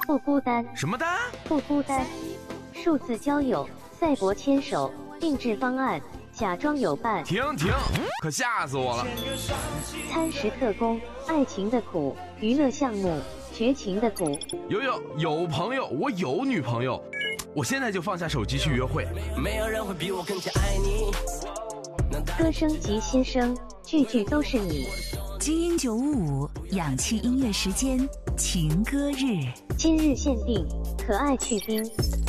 不孤单， 什么单？ 不孤单。数字交友，赛博牵手，定制方案，假装有伴。 停，可吓死我了！ 餐食特工，爱情的苦，娱乐项目，绝情的苦。 有朋友，我有女朋友，我现在就放下手机去约会。 没有人会比我更加爱你。 歌声及新声，句句都是你。 基因955氧气音乐时间，情歌日， 今日限定，可爱去冰。